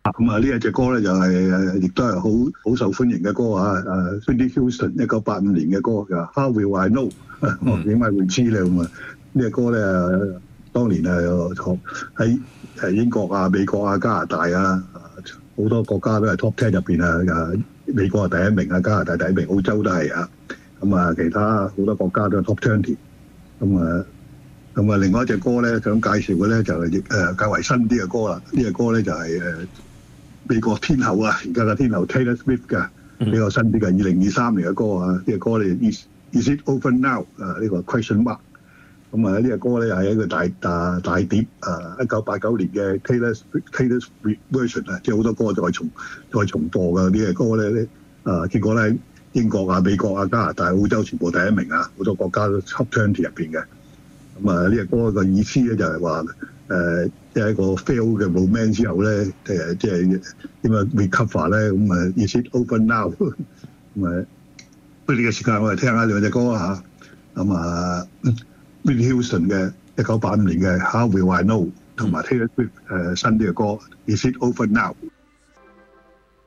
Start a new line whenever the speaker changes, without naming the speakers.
咁啊呢一隻歌咧就係亦都係好受歡迎嘅歌啊！Whitney Houston 1985年嘅歌就 How Will I Know？ 我點解會知咧咁啊？呢隻歌咧當年喺英國啊、美國啊、加拿大啊好多國家都係 Top 10入邊啊！美國係第一名啊，加拿大第一名，澳洲都係啊。咁啊，其他好多國家都係 Top 20。咁啊，另外一隻歌咧想介紹嘅咧就係較為新啲嘅歌啦。呢隻歌咧就係美國天后啊，而家嘅天后 Taylor Swift 嘅比較新啲嘅2023年嘅歌啊。呢隻歌咧 Is It Over Now？ 呢個 Question Mark。咁啊，呢隻歌咧係一個大碟1989年嘅 Taylor Swift version 啊，即係好多歌再重播嘅呢隻歌咧結果咧英國啊、美國啊、加拿大、澳洲全部第一名啊，好多國家都 Top 20入邊嘅。咁啊，呢隻歌嘅意思咧就係話即係一個 fail 嘅 romance 之後咧，即係點樣 recover 咧？咁啊 ，Is It Over Now？ 咁啊，不過呢個時間我哋聽下兩隻歌啊。咁啊 ，Whitney Houston 嘅1985年嘅 How Will I Know， 同埋 Taylor Swift 新啲嘅歌 Is It Over Now？